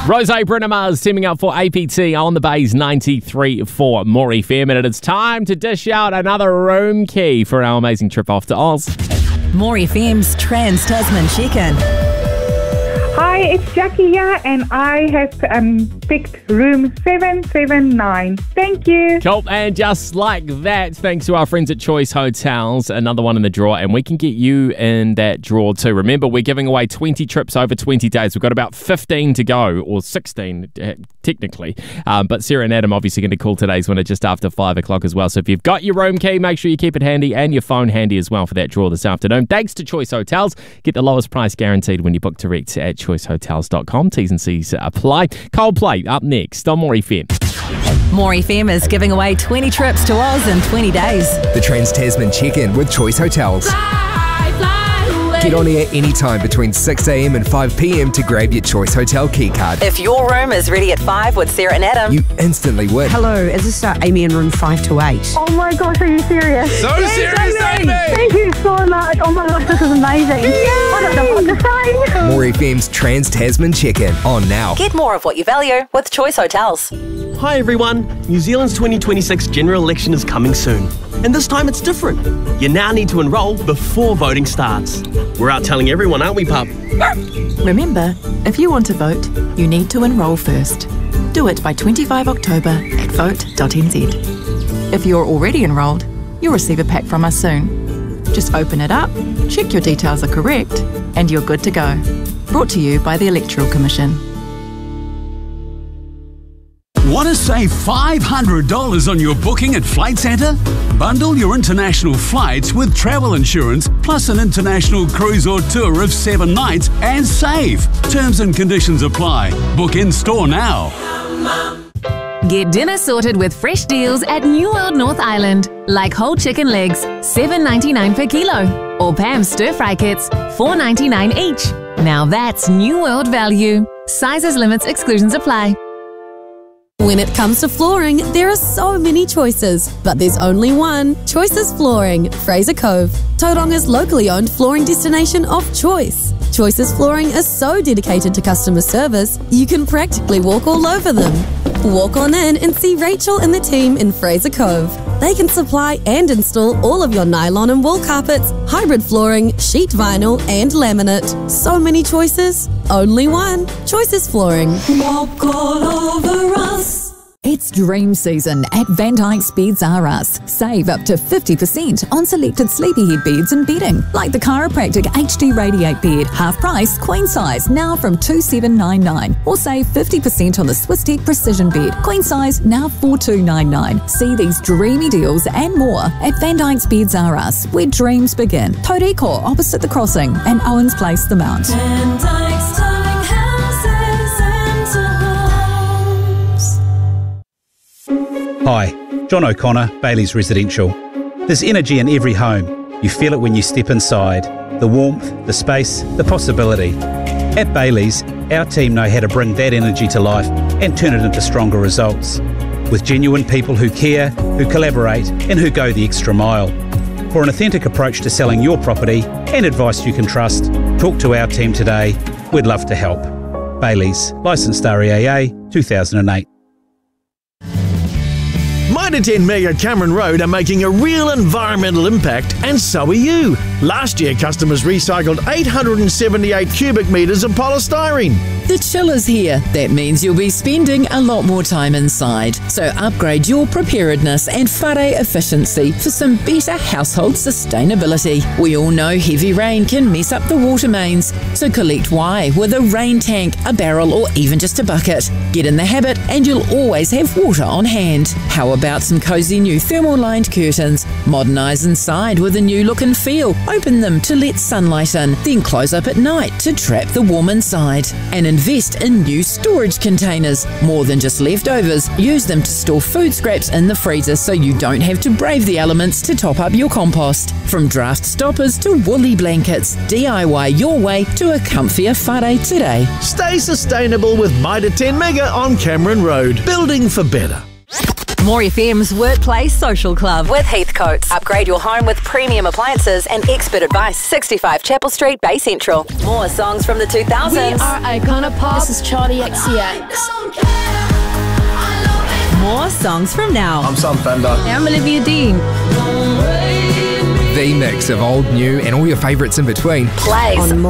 Rose Brynna Mars teaming up for APT on the Bays 93.4 More FM, and it's time to dish out another room key for our amazing trip off to Oz. More FM's Trans-Tasman Check-In. Hi, it's Jackie here, and I have picked room 779. Thank you. Cool, and just like that, thanks to our friends at Choice Hotels, another one in the draw, and we can get you in that draw too. Remember, we're giving away 20 trips over 20 days. We've got about 15 to go, or 16 technically, but Sarah and Adam obviously going to call today's winner just after 5 o'clock as well. So if you've got your room key, make sure you keep it handy and your phone handy as well for that draw this afternoon. Thanks to Choice Hotels. Get the lowest price guaranteed when you book direct at choicehotels.com. T's and C's apply. Coldplay up next on More FM. More FM is giving away 20 trips to Oz in 20 days. The Trans-Tasman Check-In with Choice Hotels. Get on air anytime between 6 a.m. and 5 p.m. to grab your Choice Hotel key card. If your room is ready at 5 with Sarah and Adam, You instantly win. Hello, is this Amy in room 528? Oh my gosh, are you serious? So serious, Amy! Thank you so much. Oh my gosh, this is amazing. I don't know what to say. More FM's Trans-Tasman Check-In on now. get more of what you value with Choice Hotels. Hi everyone, New Zealand's 2026 general election is coming soon. And this time it's different. You now need to enrol before voting starts. We're out telling everyone, aren't we, pup? Remember, if you want to vote, you need to enrol first. Do it by 25 October at vote.nz. If you're already enrolled, you'll receive a pack from us soon. Just open it up, check your details are correct, and you're good to go. Brought to you by the Electoral Commission. Want to save $500 on your booking at Flight Centre? Bundle your international flights with travel insurance plus an international cruise or tour of 7 nights and save. Terms and conditions apply. Book in store now. Get dinner sorted with fresh deals at New World North Island, like whole chicken legs, $7.99 per kilo, or Pam's stir-fry kits, $4.99 each. Now that's New World value. Sizes, limits, exclusions apply. When it comes to flooring, there are so many choices, but there's only one. Choices Flooring, Fraser Cove, Tauranga's locally owned flooring destination of choice. Choices Flooring is so dedicated to customer service, you can practically walk all over them. Walk on in and see Rachel and the team in Fraser Cove. They can supply and install all of your nylon and wool carpets, hybrid flooring, sheet vinyl and laminate. So many choices, only one. Choices Flooring. Walk all over us. It's dream season at Van Dyke's Beds R Us. Save up to 50% on selected sleepyhead beds and bedding, like the Chiropractic HD Radiate bed, half price, queen size, now from $2,799. Or save 50% on the Swisstech Precision bed, queen size, now $4,299. See these dreamy deals and more at Van Dyke's Beds R Us, where dreams begin. Tauriko opposite the crossing and Owens Place, the Mount. Van Dyke's Darling Houses and Homes. Hi, John O'Connor, Bailey's Residential. There's energy in every home. You feel it when you step inside. The warmth, the space, the possibility. At Bailey's, our team know how to bring that energy to life and turn it into stronger results. With genuine people who care, who collaborate and who go the extra mile. For an authentic approach to selling your property and advice you can trust, talk to our team today. We'd love to help. Bailey's, licensed REAA 2008. Mitre 10 Mega Cameron Road are making a real environmental impact, and so are you. Last year, customers recycled 878 cubic metres of polystyrene. The chill is here. That means you'll be spending a lot more time inside. So upgrade your preparedness and whare efficiency for some better household sustainability. We all know heavy rain can mess up the water mains. So collect Y with a rain tank, a barrel or even just a bucket. Get in the habit and you'll always have water on hand. How about some cosy new thermal lined curtains? Modernise inside with a new look and feel. Open them to let sunlight in, then close up at night to trap the warm inside. And invest in new storage containers. More than just leftovers, use them to store food scraps in the freezer so you don't have to brave the elements to top up your compost. From draft stoppers to woolly blankets, DIY your way to a comfier whare today. Stay sustainable with Mitre 10 Mega on Cameron Road. Building for better. More FM's Workplace Social Club with Heathcotes. Upgrade your home with premium appliances and expert advice. 65 Chapel Street, Bay Central. More songs from the 2000s. We are Icona Pop. This is Charlie XCX. More songs from now. I'm Sam Fender. I'm Olivia Dean. The mix of old, new, and all your favourites in between. Plays